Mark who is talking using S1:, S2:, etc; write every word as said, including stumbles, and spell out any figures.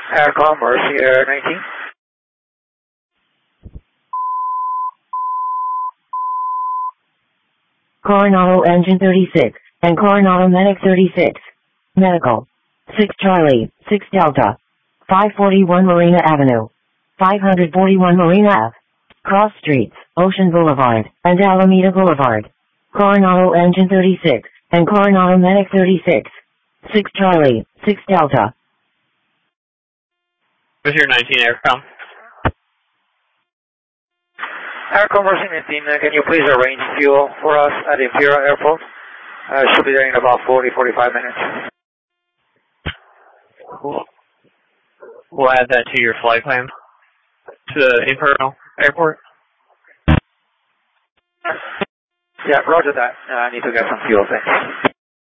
S1: Aircom, Mercy Air nineteen.
S2: Coronado Engine thirty-six, and Coronado Medic thirty-six. Medical. six Charlie, six Delta. five forty-one Marina Avenue. five forty-one Marina Ave. Cross Streets, Ocean Boulevard, and Alameda Boulevard. Coronado Engine thirty-six, and Coronado Medic thirty-six. six Charlie, six Delta.
S3: Monsieur nineteen Aircom.
S1: Aircom, Mercy nineteen, uh, can you please arrange fuel for us at Imperial Airport? Uh, should be there in about forty, forty-five minutes.
S3: Cool. We'll add that to your flight plan to the Imperial Airport.
S1: Yeah, roger that. Uh, I need to get some fuel, thanks.